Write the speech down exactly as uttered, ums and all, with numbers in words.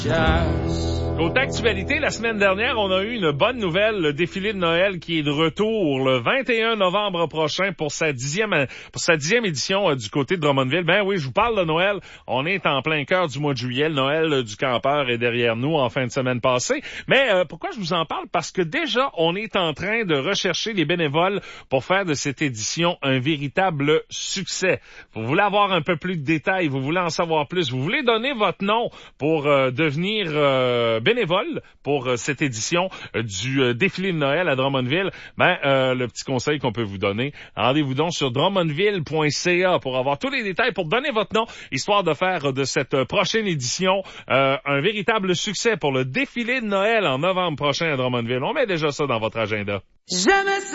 Côté actualité, la semaine dernière, on a eu une bonne nouvelle. Le défilé de Noël qui est de retour le vingt et un novembre prochain pour sa dixième, pour sa dixième édition euh, du côté de Drummondville. Ben oui, je vous parle de Noël. On est en plein cœur du mois de juillet. Le Noël euh, du campeur est derrière nous en fin de semaine passée. Mais euh, pourquoi je vous en parle? Parce que déjà, on est en train de rechercher les bénévoles pour faire de cette édition un véritable succès. Vous voulez avoir un peu plus de détails, vous voulez en savoir plus, vous voulez donner votre nom pour euh, devenir euh, bénévole pour euh, cette édition euh, du euh, défilé de Noël à Drummondville, ben euh, le petit conseil qu'on peut vous donner, rendez-vous donc sur drummondville point c a pour avoir tous les détails, pour donner votre nom, histoire de faire de cette euh, prochaine édition euh, un véritable succès pour le défilé de Noël en novembre prochain à Drummondville. On met déjà ça dans votre agenda. Jamais